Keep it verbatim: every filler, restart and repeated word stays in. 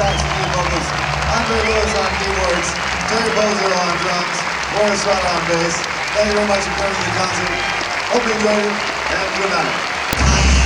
sax and lead vocals, Andre Lewis on keyboards, Terry Bozo on drums, Morris Rod on bass. Thank you very much for coming to the concert. Hope you enjoyed it, and good night.